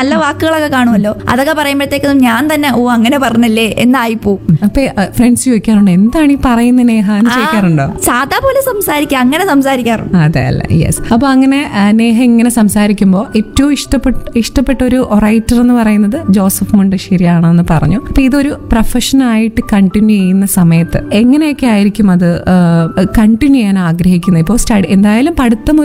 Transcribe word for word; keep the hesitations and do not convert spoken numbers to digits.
നല്ല വാക്കുകളൊക്കെ കാണുമല്ലോ, അതൊക്കെ പറയുമ്പോഴത്തേക്കും ഞാൻ തന്നെ ഓ അങ്ങനെ പറഞ്ഞല്ലേ എന്നായിപ്പോ. അപ്പൊ ഫ്രണ്ട്സ് ചോദിക്കാറുണ്ടോ എന്താണ് ഈ പറയുന്ന നേഹ എന്ന് ചോദിക്കാറുണ്ടോ? സാധാ പോലെ സംസാരിക്കാം, അങ്ങനെ സംസാരിക്കാറുണ്ട്. അതെ അല്ല, യെസ്. അപ്പൊ അങ്ങനെ നേഹ ഇങ്ങനെ സംസാരിക്കുമ്പോൾ ഏറ്റവും ഇഷ്ടപ്പെട്ട ഇഷ്ടപ്പെട്ട ഒരു റൈറ്റർ എന്ന് പറയുന്നത് ജോസഫ് മുണ്ടശ്ശേരിയാണെന്ന് പറഞ്ഞു. അപ്പൊ ഇതൊരു പ്രൊഫഷനായിട്ട് കണ്ടിന്യൂ ചെയ്യുന്ന സമയത്ത് എങ്ങനെയൊക്കെ ആയിരിക്കും അത് കണ്ടിന്യൂ ചെയ്യാൻ ആഗ്രഹിക്കുന്നത്? ഇപ്പോൾ സ്റ്റഡി എന്തായാലും പഠിത്തം